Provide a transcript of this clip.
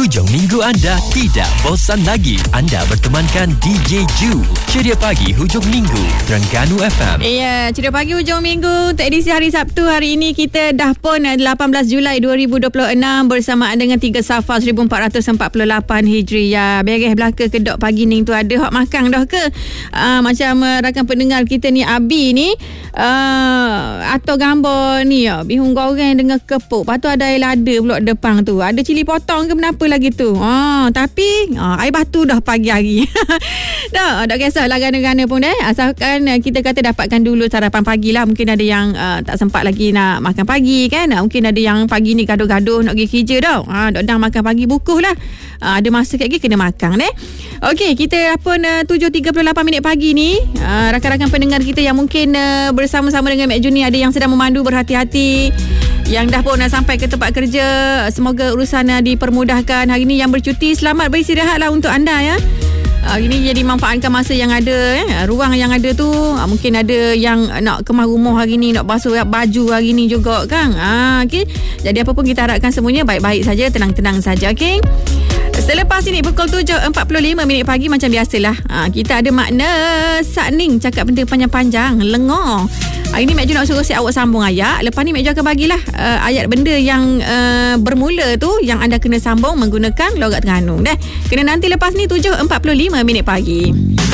Hujung minggu anda tidak bosan lagi. Anda bertemankan DJ Ju. Ceria Pagi Hujung Minggu, Terengganu FM. Ya, Ceria Pagi Hujung Minggu untuk edisi hari Sabtu. Hari ini kita dah pun 18 Julai 2026 bersamaan dengan 3 Safar 1448 Hijriah. Beres belaka kedok pagi ni tu ada hak makan dah ke? Macam rakan pendengar kita ni Abi ni atau gambar ni bihun goreng dengan kepuk. Lepas tu ada air lada pula depan tu. Ada cili potong ke kenapa lagi tu. Tapi air batu dah pagi hari. Tak kisahlah gana-gana pun asalkan kita kata dapatkan dulu sarapan pagi lah. Mungkin ada yang tak sempat lagi nak makan pagi kan. Mungkin ada yang pagi ni gaduh-gaduh nak pergi kerja tau. Dok makan pagi bukuh lah. Ada masa kat lagi kena makan Okey, kita pun 7.38 minit pagi ni. Rakan-rakan pendengar kita yang mungkin bersama-sama dengan Mek Jun ni ada yang sedang memandu, berhati-hati. Yang dah pun sampai ke tempat kerja, semoga urusan dipermudahkan. Hari ni yang bercuti, selamat beristirahat lah untuk anda ya. Ini jadi manfaatkan masa yang ada ruang yang ada tu. Mungkin ada yang nak kemas rumah hari ni, nak basuh baju hari ni juga kan. Okay. Jadi apa pun kita harapkan semuanya baik-baik saja, tenang-tenang saja. Okay. Selepas ini pukul 7.45 minit pagi macam biasalah. Kita ada makna Sakning cakap benda panjang-panjang, lengor. Hari ni Mek Ju nak suruh si awak sambung ayat. Lepas ni Mek Ju akan bagilah ayat benda yang bermula tu yang anda kena sambung menggunakan logat Terengganu. Kena nanti lepas ni 7.45 minit pagi.